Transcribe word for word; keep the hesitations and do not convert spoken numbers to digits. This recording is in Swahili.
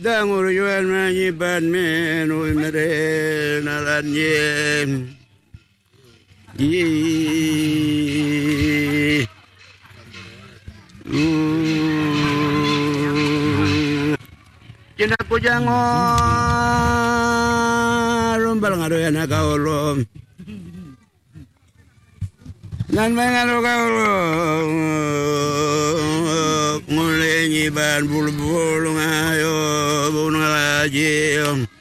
dangur yuan manyi ban men oi mere nalanye yi Kina kujango rumbal ngado yana kaolo nan mengalo kaolo ngulenyi ban bulu bulu ngayo bunalaji